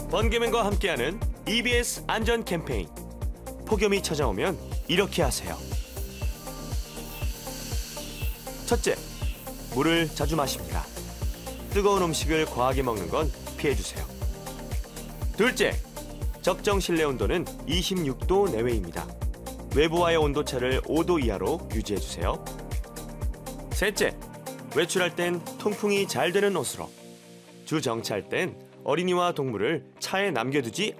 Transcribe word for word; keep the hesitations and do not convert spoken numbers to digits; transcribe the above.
번개맨과 함께하는 이비에스 안전 캠페인. 폭염이 찾아오면 이렇게 하세요. 첫째, 물을 자주 마십니다. 뜨거운 음식을 과하게 먹는 건 피해주세요. 둘째, 적정 실내 온도는 이십육 도 내외입니다. 외부와의 온도차를 오 도 이하로 유지해주세요. 셋째, 외출할 땐 통풍이 잘 되는 옷으로. 주 정차할 땐 어린이와 동물을 차에 남겨두지